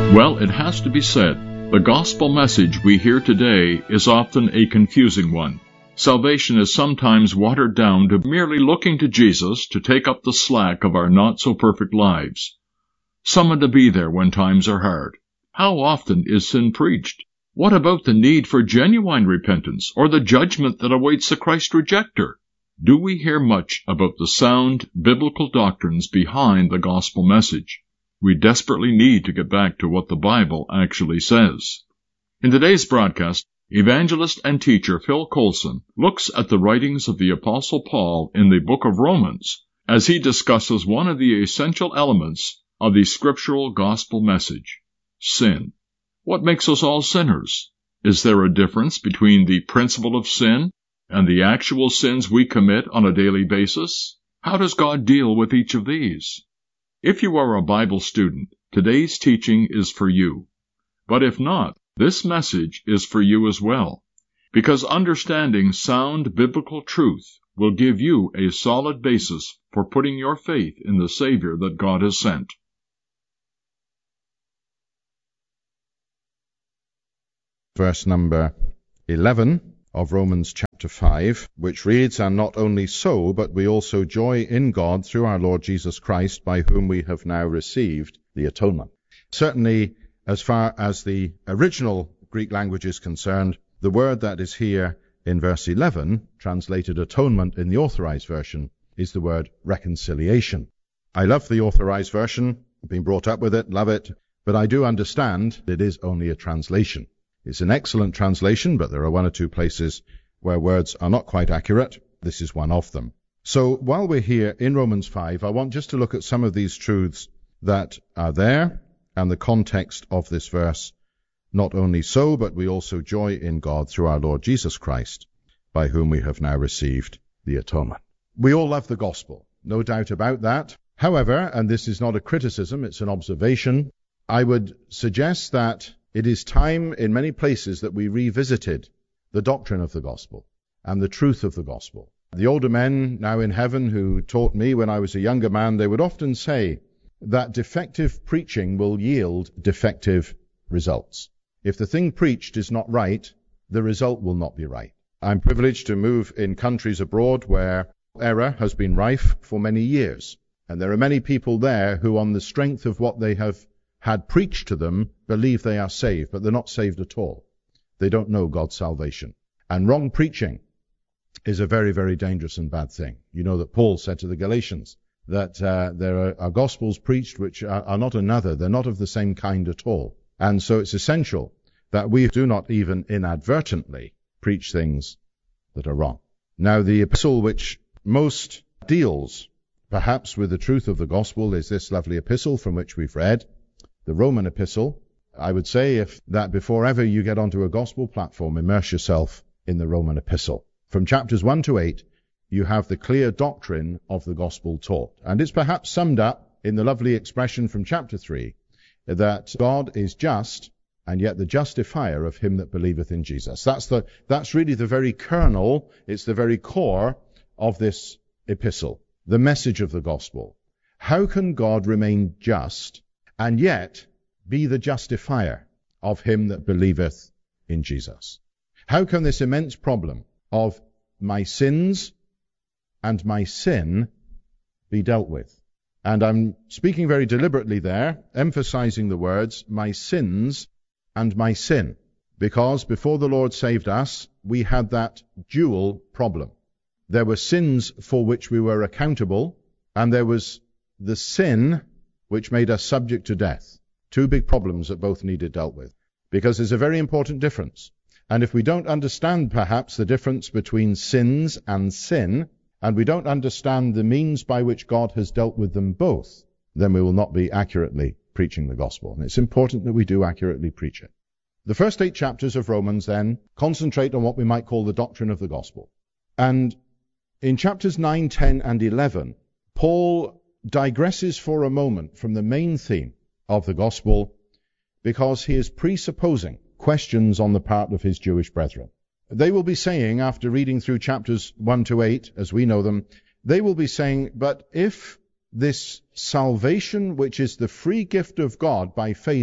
Well, it has to be said, the gospel message we hear today is often a confusing one. Salvation is sometimes watered down to merely looking to Jesus to take up the slack of our not-so-perfect lives. Someone to be there when times are hard. How often is sin preached? What about the need for genuine repentance or the judgment that awaits the Christ rejecter? Do we hear much about the sound biblical doctrines behind the gospel message? We desperately need to get back to what the Bible actually says. In today's broadcast, evangelist and teacher Phil Coulson looks at the writings of the Apostle Paul in the book of Romans as he discusses one of the essential elements of the scriptural gospel message: sin. What makes us all sinners? Is there a difference between the principle of sin and the actual sins we commit on a daily basis? How does God deal with each of these? If you are a Bible student, today's teaching is for you. But if not, this message is for you as well, because understanding sound biblical truth will give you a solid basis for putting your faith in the Savior that God has sent. Verse number 11 of Romans chapter 5, which reads, "And not only so, but we also joy in God through our Lord Jesus Christ, by whom we have now received the atonement." Certainly, as far as the original Greek language is concerned, the word that is here in verse 11, translated atonement in the Authorized Version, is the word reconciliation. I love the Authorized Version, been brought up with it, love it, but I do understand it is only a translation. It's an excellent translation, but there are one or two places where words are not quite accurate. This is one of them. So while we're here in Romans 5, I want just to look at some of these truths that are there and the context of this verse. Not only so, but we also joy in God through our Lord Jesus Christ, by whom we have now received the atonement. We all love the gospel, no doubt about that. However, and this is not a criticism, it's an observation, I would suggest that it is time in many places that we revisited the doctrine of the gospel and the truth of the gospel. The older men now in heaven who taught me when I was a younger man, they would often say that defective preaching will yield defective results. If the thing preached is not right, the result will not be right. I'm privileged to move in countries abroad where error has been rife for many years, and there are many people there who, on the strength of what they have had preached to them, believe they are saved, but they're not saved at all. They don't know God's salvation. And wrong preaching is a very, very dangerous and bad thing. You know that Paul said to the Galatians that there are gospels preached which are not another. They're not of the same kind at all. And so it's essential that we do not even inadvertently preach things that are wrong. Now, the epistle which most deals perhaps with the truth of the gospel is this lovely epistle from which we've read, the Roman epistle. I would say that before ever you get onto a gospel platform, immerse yourself in the Roman epistle. From chapters 1 to 8, you have the clear doctrine of the gospel taught. And it's perhaps summed up in the lovely expression from chapter 3, that God is just, and yet the justifier of him that believeth in Jesus. That's really the very kernel, it's the very core of this epistle, the message of the gospel. How can God remain just and yet be the justifier of him that believeth in Jesus? How can this immense problem of my sins and my sin be dealt with? And I'm speaking very deliberately there, emphasizing the words, my sins and my sin, because before the Lord saved us, we had that dual problem. There were sins for which we were accountable, and there was the sin which made us subject to death. Two big problems that both needed dealt with, because there's a very important difference. And if we don't understand perhaps the difference between sins and sin, and we don't understand the means by which God has dealt with them both, then we will not be accurately preaching the gospel. And it's important that we do accurately preach it. The first 8 chapters of Romans then concentrate on what we might call the doctrine of the gospel. And in chapters 9, 10, and 11, Paul digresses for a moment from the main theme of the gospel because he is presupposing questions on the part of his Jewish brethren. They will be saying, after reading through chapters 1 to 8, as we know them, they will be saying, but if this salvation, which is the free gift of God by faith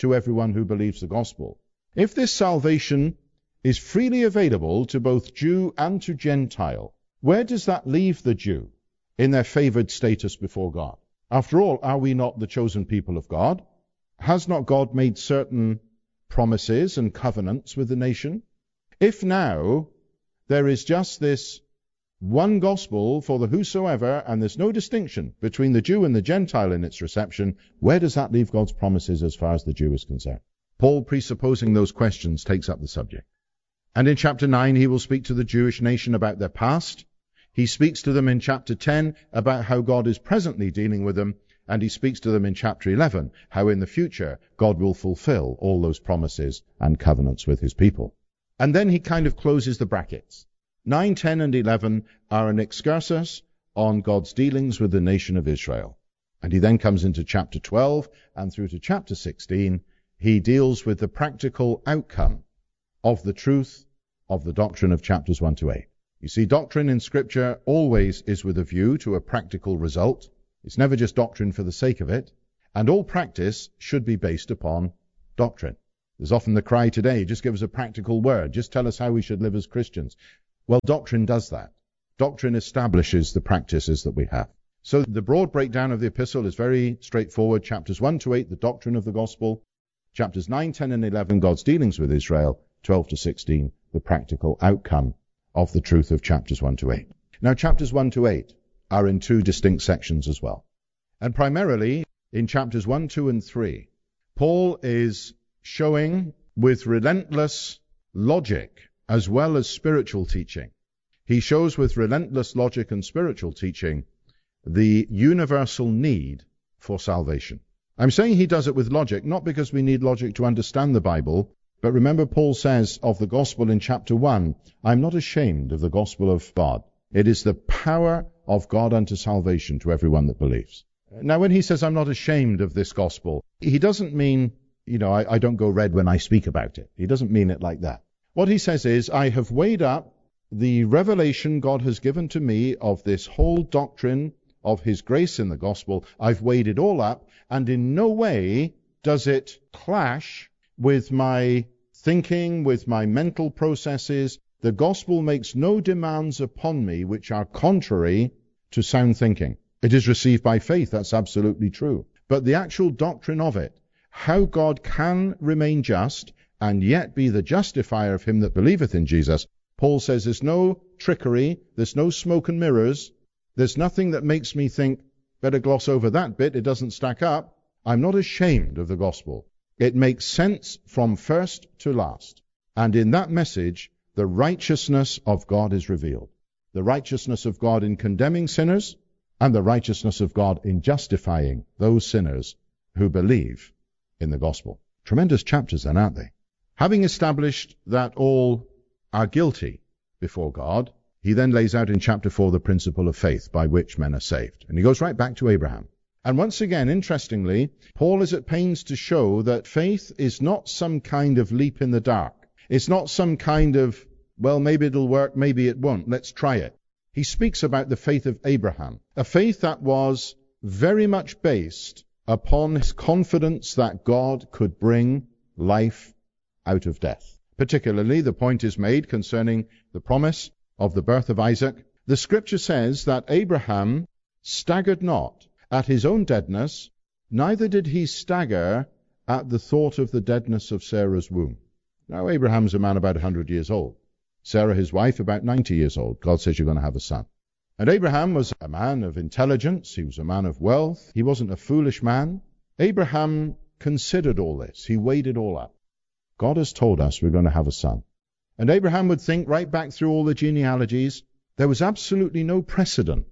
to everyone who believes the gospel. If this salvation is freely available to both Jew and to Gentile, where does that leave the Jew in their favored status before God? After all, are we not the chosen people of God? Has not God made certain promises and covenants with the nation? If now there is just this one gospel for the whosoever, and there's no distinction between the Jew and the Gentile in its reception, where does that leave God's promises as far as the Jew is concerned? Paul, presupposing those questions, takes up the subject. And in chapter 9, he will speak to the Jewish nation about their past. He speaks to them in chapter 10 about how God is presently dealing with them. And he speaks to them in chapter 11, how in the future God will fulfill all those promises and covenants with his people. And then he kind of closes the brackets. 9, 10, and 11 are an excursus on God's dealings with the nation of Israel. And he then comes into chapter 12, and through to chapter 16, he deals with the practical outcome of the truth of the doctrine of chapters 1 to 8. You see, doctrine in Scripture always is with a view to a practical result. It's never just doctrine for the sake of it, and all practice should be based upon doctrine. There's often the cry today, just give us a practical word, just tell us how we should live as Christians. Well, doctrine does that. Doctrine establishes the practices that we have. So the broad breakdown of the epistle is very straightforward. Chapters 1 to 8, the doctrine of the gospel. Chapters 9, 10, and 11, God's dealings with Israel. 12 to 16, the practical outcome of the truth of chapters 1 to 8. Now, chapters 1 to 8 are in two distinct sections as well. And primarily, in chapters 1, 2, and 3, Paul is showing with relentless logic as well as spiritual teaching. He shows with relentless logic and spiritual teaching the universal need for salvation. I'm saying he does it with logic, not because we need logic to understand the Bible, but remember Paul says of the gospel in chapter 1, I'm not ashamed of the gospel of God. It is the power of God unto salvation to everyone that believes. Now, when he says I'm not ashamed of this gospel, he doesn't mean, I don't go red when I speak about it. He doesn't mean it like that. What he says is, I have weighed up the revelation God has given to me of this whole doctrine of his grace in the gospel. I've weighed it all up, and in no way does it clash with my thinking, with my mental processes. The gospel makes no demands upon me which are contrary to sound thinking. It is received by faith, that's absolutely true. But the actual doctrine of it, how God can remain just and yet be the justifier of him that believeth in Jesus, Paul says there's no trickery, there's no smoke and mirrors, there's nothing that makes me think, better gloss over that bit, it doesn't stack up. I'm not ashamed of the gospel. It makes sense from first to last. And in that message, the righteousness of God is revealed. The righteousness of God in condemning sinners, and the righteousness of God in justifying those sinners who believe in the gospel. Tremendous chapters then, aren't they? Having established that all are guilty before God, he then lays out in chapter 4 the principle of faith by which men are saved. And he goes right back to Abraham. And once again, interestingly, Paul is at pains to show that faith is not some kind of leap in the dark. It's not some kind of, well, maybe it'll work, maybe it won't, let's try it. He speaks about the faith of Abraham, a faith that was very much based upon his confidence that God could bring life out of death. Particularly, the point is made concerning the promise of the birth of Isaac. The scripture says that Abraham staggered not at his own deadness, neither did he stagger at the thought of the deadness of Sarah's womb. Now, Abraham's a man about 100 years old. Sarah, his wife, about 90 years old. God says you're going to have a son. And Abraham was a man of intelligence. He was a man of wealth. He wasn't a foolish man. Abraham considered all this. He weighed it all up. God has told us we're going to have a son. And Abraham would think right back through all the genealogies, there was absolutely no precedent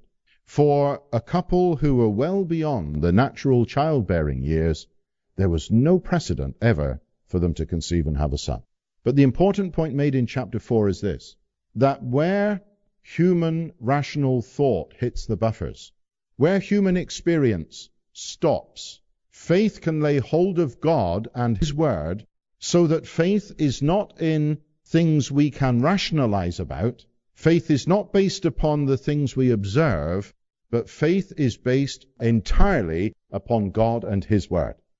for a couple who were well beyond the natural childbearing years. There was no precedent ever for them to conceive and have a son. But the important point made in chapter 4 is this, that where human rational thought hits the buffers, where human experience stops, faith can lay hold of God and his word, so that faith is not in things we can rationalize about. Faith is not based upon the things we observe, but faith is based entirely upon God and his word.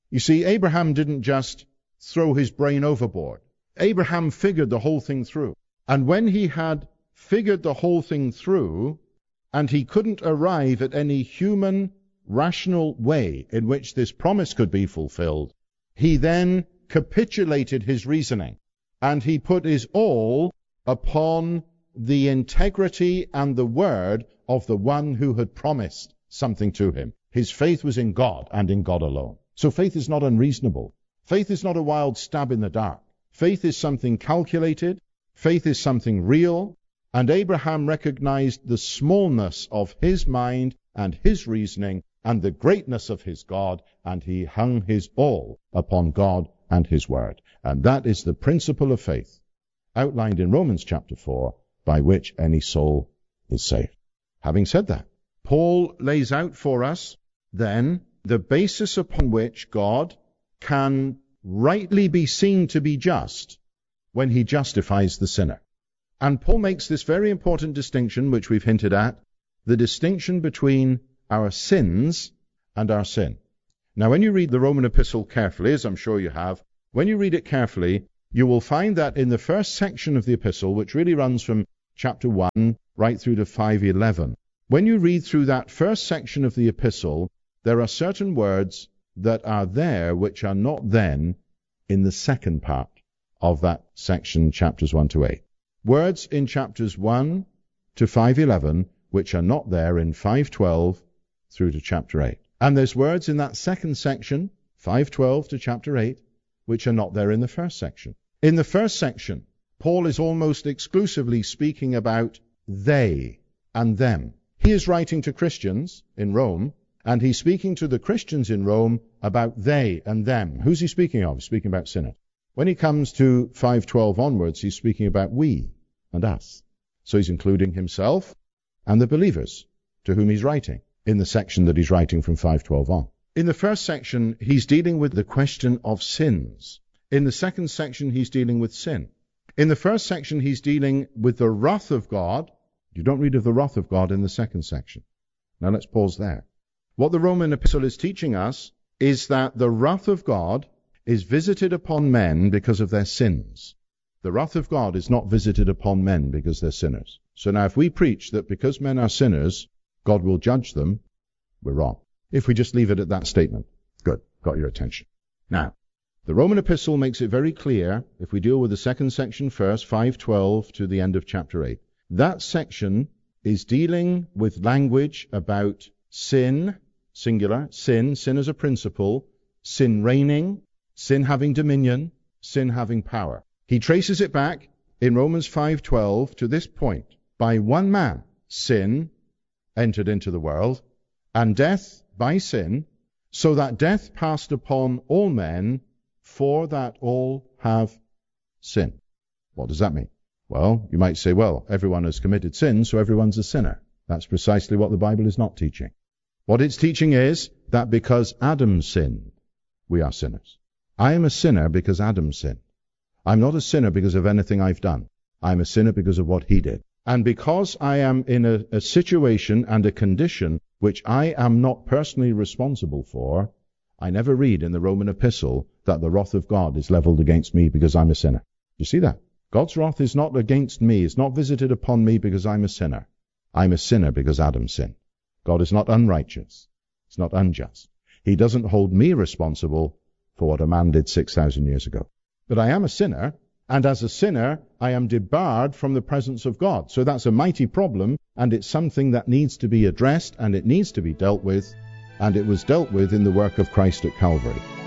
You see, Abraham didn't just throw his brain overboard. Abraham figured the whole thing through. And when he had figured the whole thing through, and he couldn't arrive at any human, rational way in which this promise could be fulfilled, he then capitulated his reasoning, and he put his all upon the integrity and the word of the one who had promised something to him. His faith was in God and in God alone. So faith is not unreasonable. Faith is not a wild stab in the dark. Faith is something calculated. Faith is something real. And Abraham recognized the smallness of his mind and his reasoning and the greatness of his God, and he hung his all upon God and his word. And that is the principle of faith outlined in Romans chapter 4, by which any soul is saved. Having said that, Paul lays out for us then the basis upon which God can rightly be seen to be just when he justifies the sinner. And Paul makes this very important distinction, which we've hinted at, the distinction between our sins and our sin. Now, when you read the Roman epistle carefully, as I'm sure you have, when you read it carefully, you will find that in the first section of the epistle, which really runs from chapter 1 right through to 5:11, when you read through that first section of the epistle, there are certain words that are there which are not then in the second part of that section, chapters 1 to 8. Words in chapters 1 to 5:11 which are not there in 5:12 through to chapter 8. And there's words in that second section, 5:12 to chapter 8, which are not there in the first section. In the first section, Paul is almost exclusively speaking about they and them. He is writing to Christians in Rome, and he's speaking to the Christians in Rome about they and them. Who's he speaking of? He's speaking about sinners. When he comes to 5:12 onwards, he's speaking about we and us. So he's including himself and the believers to whom he's writing in the section that he's writing from 5:12 on. In the first section, he's dealing with the question of sins. In the second section, he's dealing with sin. In the first section, he's dealing with the wrath of God. You don't read of the wrath of God in the second section. Now let's pause there. What the Roman epistle is teaching us is that the wrath of God is visited upon men because of their sins. The wrath of God is not visited upon men because they're sinners. So now if we preach that because men are sinners, God will judge them, we're wrong. If we just leave it at that statement, good, got your attention. Now, the Roman epistle makes it very clear, if we deal with the second section first, 5:12 to the end of chapter 8, that section is dealing with language about sin, singular, sin as a principle, sin reigning, sin having dominion, sin having power. He traces it back in Romans 5:12 to this point. By one man, sin entered into the world, and death by sin, so that death passed upon all men, for that all have sinned. What does that mean? Well, you might say, well, everyone has committed sin, so everyone's a sinner. That's precisely what the Bible is not teaching. What it's teaching is that because Adam sinned, we are sinners. I am a sinner because Adam sinned. I'm not a sinner because of anything I've done. I'm a sinner because of what he did. And because I am in a situation and a condition which I am not personally responsible for, I never read in the Roman epistle that the wrath of God is leveled against me because I'm a sinner. You see that? God's wrath is not against me. It's not visited upon me because I'm a sinner. I'm a sinner because Adam sinned. God is not unrighteous. He's not unjust. He doesn't hold me responsible for what a man did 6,000 years ago. But I am a sinner, and as a sinner, I am debarred from the presence of God. So that's a mighty problem, and it's something that needs to be addressed, and it needs to be dealt with, and it was dealt with in the work of Christ at Calvary.